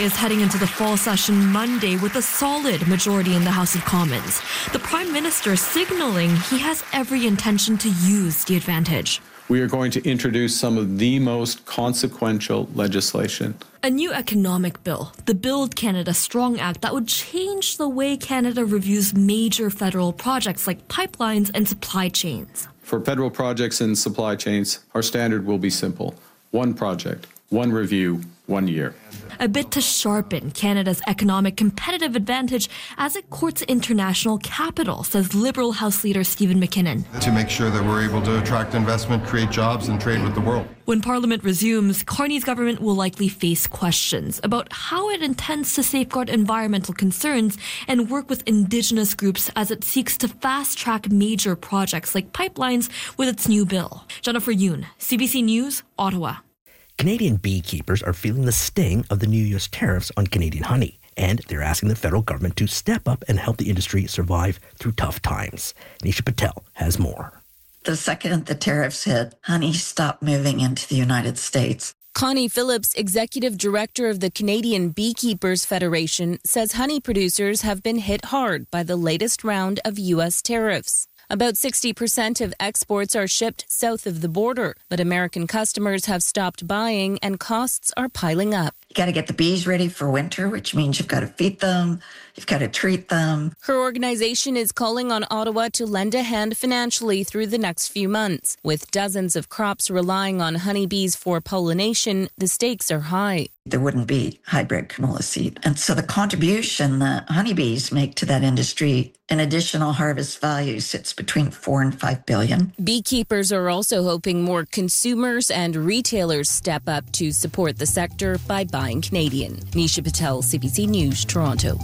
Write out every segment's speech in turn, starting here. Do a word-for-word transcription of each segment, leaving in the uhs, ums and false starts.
is heading into the fall session Monday with a solid majority in the House of Commons. The Prime Minister signaling he has every intention to use the advantage. We are going to introduce some of the most consequential legislation. A new economic bill, the Build Canada Strong Act, that would change the way Canada reviews major federal projects like pipelines and supply chains. For federal projects and supply chains, our standard will be simple. One project, one review, one year. A bit to sharpen Canada's economic competitive advantage as it courts international capital, says Liberal House Leader Stephen McKinnon. To make sure that we're able to attract investment, create jobs, and trade with the world. When Parliament resumes, Carney's government will likely face questions about how it intends to safeguard environmental concerns and work with Indigenous groups as it seeks to fast-track major projects like pipelines with its new bill. Jennifer Yoon, C B C News, Ottawa. Canadian beekeepers are feeling the sting of the new U S tariffs on Canadian honey, and they're asking the federal government to step up and help the industry survive through tough times. Nisha Patel has more. The second the tariffs hit, honey stopped moving into the United States. Connie Phillips, executive director of the Canadian Beekeepers Federation, says honey producers have been hit hard by the latest round of U S tariffs. About sixty percent of exports are shipped south of the border, but American customers have stopped buying and costs are piling up. You got to get the bees ready for winter, which means you've got to feed them, you've got to treat them. Her organization is calling on Ottawa to lend a hand financially through the next few months. With dozens of crops relying on honeybees for pollination, the stakes are high. There wouldn't be hybrid canola seed. And so the contribution that honeybees make to that industry in additional harvest value sits between four and five billion. Beekeepers are also hoping more consumers and retailers step up to support the sector by buying Canadian. Nisha Patel, C B C News, Toronto.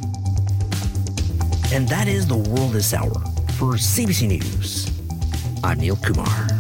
And that is the world this hour. For C B C News, I'm Neil Kumar.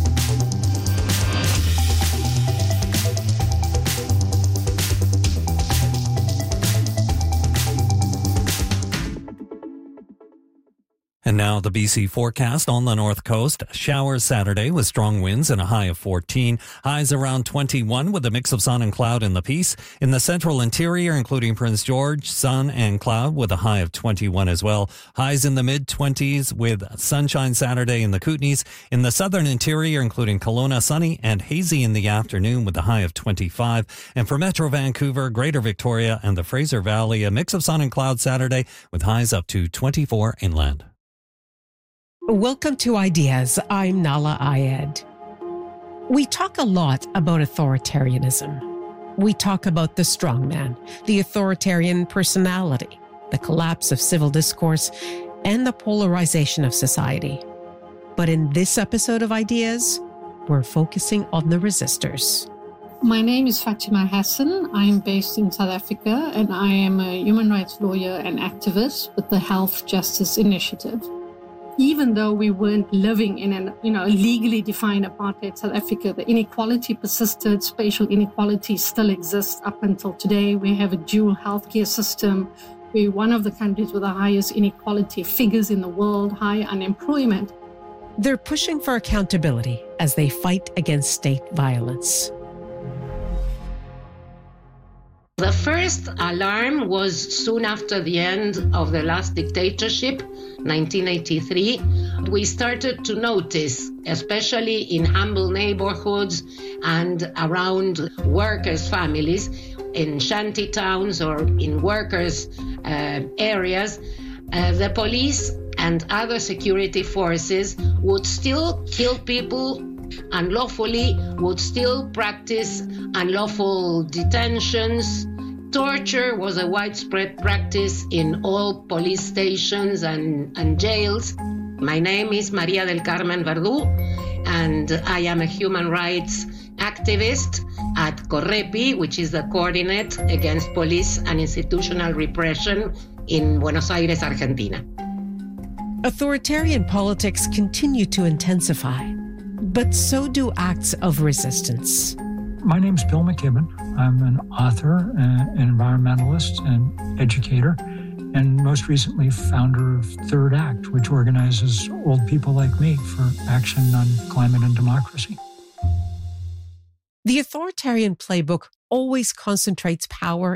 And now the B C forecast on the north coast. Showers Saturday with strong winds and a high of fourteen. Highs around twenty-one with a mix of sun and cloud in the Peace. In the central interior, including Prince George, sun and cloud with a high of twenty-one as well. Highs in the mid-twenties with sunshine Saturday in the Kootenays. In the southern interior, including Kelowna, sunny and hazy in the afternoon with a high of twenty-five. And for Metro Vancouver, Greater Victoria and the Fraser Valley, a mix of sun and cloud Saturday with highs up to twenty-four inland. Welcome to Ideas. I'm Nala Ayed. We talk a lot about authoritarianism. We talk about the strongman, the authoritarian personality, the collapse of civil discourse, and the polarization of society. But in this episode of Ideas, we're focusing on the resistors. My name is Fatima Hassan. I'm based in South Africa, and I am a human rights lawyer and activist with the Health Justice Initiative. Even though we weren't living in an, you know, legally defined apartheid South Africa, the inequality persisted, spatial inequality still exists up until today. We have a dual healthcare system. We're one of the countries with the highest inequality figures in the world, high unemployment. They're pushing for accountability as they fight against state violence. The first alarm was soon after the end of the last dictatorship, nineteen eighty-three. We started to notice, especially in humble neighborhoods and around workers' families, in shanty towns or in workers' uh, areas, uh, the police and other security forces would still kill people unlawfully, would still practice unlawful detentions. Torture was a widespread practice in all police stations and, and jails. My name is Maria del Carmen Verdu, and I am a human rights activist at CORREPI, which is the Coordinate Against Police and Institutional Repression in Buenos Aires, Argentina. Authoritarian politics continue to intensify, but so do acts of resistance. My name's Bill McKibben. I'm an author, an environmentalist, and educator, and most recently founder of Third Act, which organizes old people like me for action on climate and democracy. The authoritarian playbook always concentrates power